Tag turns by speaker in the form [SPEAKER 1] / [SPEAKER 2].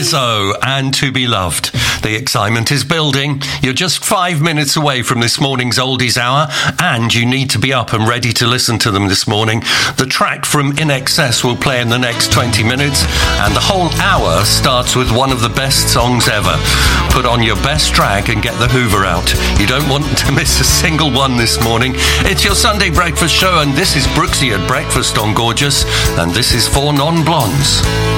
[SPEAKER 1] Lizzo and To Be Loved. The excitement is building. You're just 5 minutes away from this morning's Oldies Hour, and you need to be up and ready to listen to them this morning. The track from In Excess will play in the next 20 minutes, and the whole hour starts with one of the best songs ever. Put on your best drag and get the Hoover out. You don't want to miss a single one this morning. It's your Sunday breakfast show, and this is Brooksy at Breakfast on Gorgeous, and this is For Non-Blondes.